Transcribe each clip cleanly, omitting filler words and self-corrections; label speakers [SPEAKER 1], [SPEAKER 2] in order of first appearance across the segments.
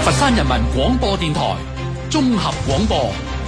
[SPEAKER 1] 佛山人民廣播電台綜合廣播。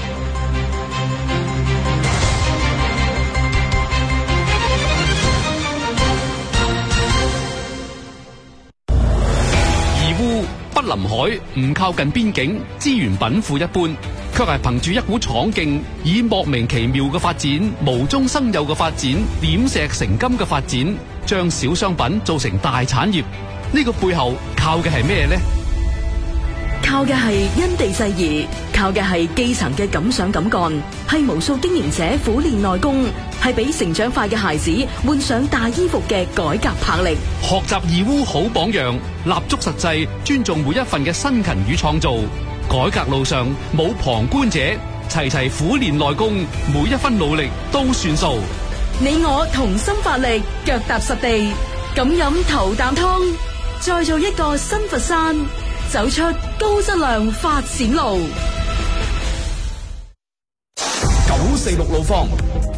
[SPEAKER 1] 義烏不臨海，唔靠近邊境，資源稟賦一般，卻係憑住一股闖勁，以莫名其妙嘅發展、無中生有嘅發展、點石成金嘅發展，將小商品做成大產業。呢個背後靠嘅係咩呢？
[SPEAKER 2] 靠嘅係因地制宜，靠嘅係基層嘅敢想敢幹，係無數經營者苦練內功，係俾成長快嘅孩子換上大衣服嘅改革魄力。
[SPEAKER 1] 學習義烏好榜樣，立足實際，尊重每一份嘅辛勤與創造。改革路上冇旁觀者，齊齊苦練內功，每一分努力都算數。
[SPEAKER 2] 你我同心發力，腳踏實地，敢飲頭啖湯，再做一個新佛山，走出高質量發展路。
[SPEAKER 1] 946路況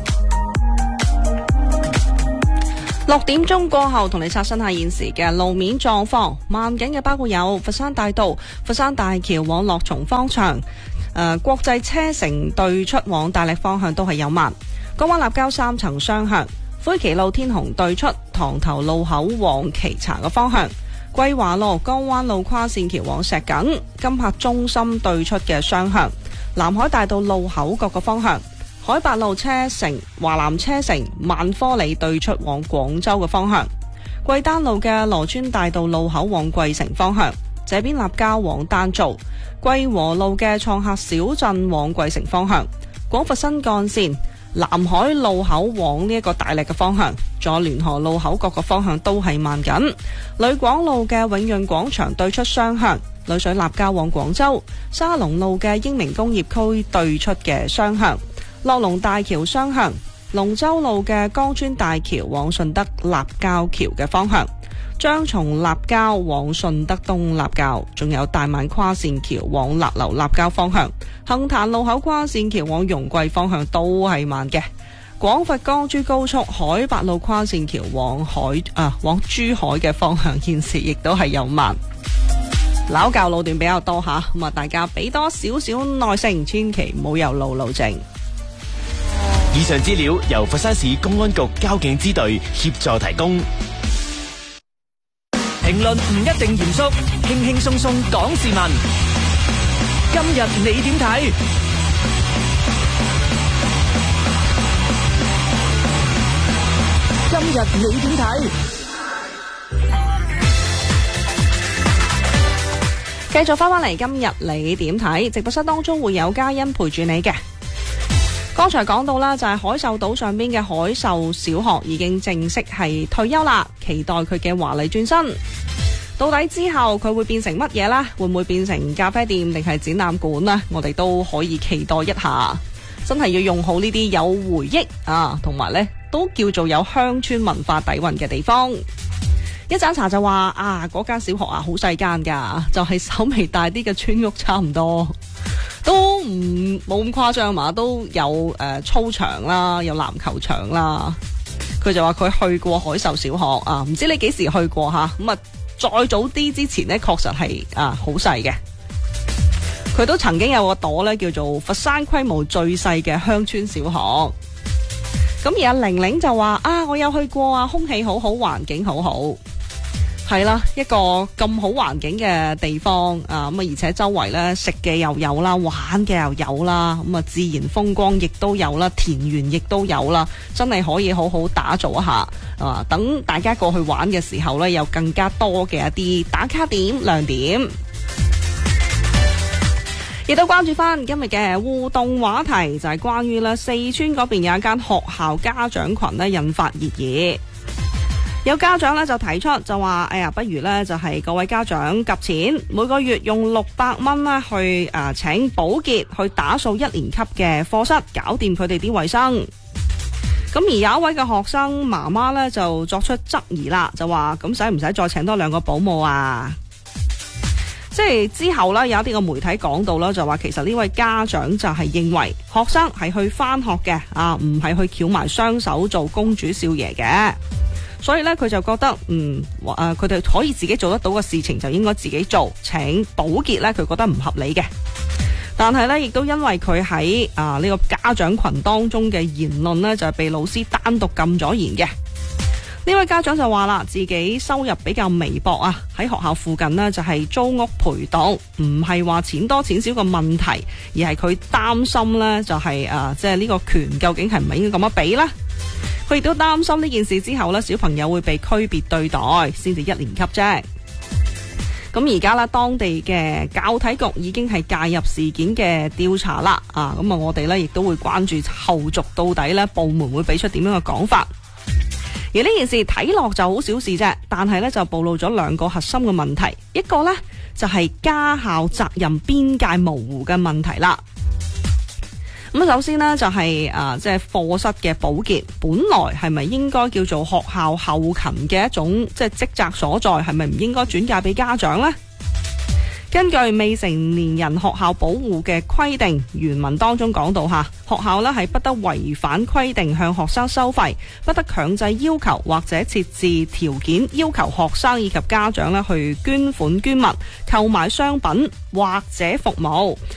[SPEAKER 3] ，6點鐘過後同你刷新下現時嘅路面狀況。慢緊嘅包括有佛山大道、佛山大橋往樂松方向、國際車城對出往大瀝方向都係有慢。江灣立交3層雙向，灰旗路天虹對出塘頭路口往旗茶嘅方向。桂華路江灣路跨線橋往石碘，金柏中心對出嘅雙向。南海大道路口各個方向。海八路車城、華南車城、萬科里對出往廣州嘅方向。貴丹路嘅羅村大道路口往貴城方向。這邊立交往丹灶。貴和路嘅創客小鎮往貴城方向。廣佛新幹線南海路口往呢一個大瀝嘅方向，仲有聯河路口各個方向都係慢緊。旅廣路嘅永潤廣場對出雙向，旅水立交往廣州。沙龍路嘅英明工業區對出嘅雙向，樂龍大橋雙向。龍舟路嘅江村大橋往順德立交橋嘅方向，張松立交往順德東立交，仲有大萬跨線橋往勒流立交方向。杏壇路口跨線橋往容桂方向都係慢嘅。廣佛江珠高速海八路跨線橋往珠海嘅方向，現時亦都係有慢。撈教路段比較多吓，咁啊大家俾多少少耐性，千祈唔好有路症。
[SPEAKER 4] 以上資料由佛山市公安局交警支隊協助提供。
[SPEAKER 5] 評論唔一定嚴肅，輕輕鬆鬆講時聞。今日你點睇？今日你點睇？
[SPEAKER 3] 繼續翻嚟，今日你點睇？直播室當中會有嘉欣陪住你嘅。剛才講到啦，就係海獸島上邊嘅海獸小學已經正式係退休啦，期待佢嘅華麗轉身。到底之後佢會變成乜嘢呢？會唔會變成咖啡店定係展覽館呢？我哋都可以期待一下。真係要用好呢啲有回憶啊，同埋呢都叫做有鄉村文化底蘊嘅地方。一盞茶就話啊，嗰間小學啊好細間噶，就係稍微大啲嘅村屋差唔多。都冇咁誇張嘛，都有操場啦，有籃球場啦。佢就話佢去過海獸小學啊，唔知你幾時去過吓？咁啊，再早啲之前呢，確實係好細嘅。佢都曾經有個朵呢，叫做佛山規模最細嘅鄉村小學。咁而阿玲玲就話啊，我有去過啊，空氣好好，環境好好。係啦，一個咁好環境嘅地方啊，咁啊，而且周圍咧食嘅又有啦，玩嘅又有啦，咁啊，自然風光亦都有啦，田園亦都有啦，真係可以好好打造一下啊！等大家過去玩嘅時候咧，有更加多嘅一啲打卡點亮點。亦都關注翻今日嘅互動話題，就係關於咧四川嗰邊有一間學校家長群咧引發熱議。有家長咧就提出就話，哎呀，不如咧就係各位家長夾錢，每個月用600蚊咧去請保潔去打掃1年級嘅課室，搞掂佢哋啲衛生。咁而有一位嘅學生媽媽咧就作出質疑啦，就話咁使唔使再請多2個保姆啊？即係之後咧有一啲嘅媒體講到啦，就話其實呢位家長就係認為學生係去返學嘅啊，唔係去翹埋雙手做公主少爺嘅。 所以呢，佢就覺得佢哋可以自己做得到嘅事情就應該自己做，請保潔呢，佢覺得唔合理嘅。但係呢，亦都因為佢喺呢個家長群當中嘅言論呢，就係被老師單獨禁咗言嘅。呢位家長就話啦，自己收入比較微薄啊，喺學校附近呢，就係租屋陪讀，唔係話錢多錢少嘅問題，而係佢擔心呢，就係即係呢個權究竟係唔係應該咁樣俾呢？佢亦都擔心呢件事之後呢，小朋友會被區別對待，先至1年級啫。咁而家呢，當地嘅教體局已經係介入事件嘅調查啦。咁我哋呢亦都會關注後續到底呢部門會俾出點樣嘅講法。而呢件事睇落就好小事啫，但係呢就暴露咗2個核心嘅問題。一個呢就係家校責任邊界模糊嘅問題啦。咁首先呢，就係即係課室嘅保潔，本來係咪應該叫做學校後勤嘅一種即係職責所在，係咪唔應該轉嫁俾家長呢？根據未成年人學校保護嘅規定，原文當中講到學校呢係不得違反規定向學生收費，不得強制要求或者設置條件要求學生以及家長呢去捐款捐物、購買商品或者服務。